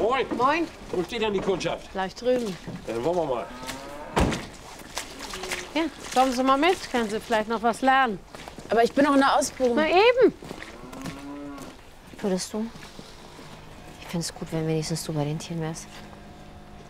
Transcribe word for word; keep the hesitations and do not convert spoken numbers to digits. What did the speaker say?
Moin. Moin. Wo steht denn die Kundschaft? Gleich drüben. Dann wollen wir mal. Ja, kommen Sie mal mit. Können Sie vielleicht noch was lernen. Aber ich bin noch in der Ausbildung. Na eben. Würdest du? Ich finde es gut, wenn wenigstens du bei den Tieren wärst.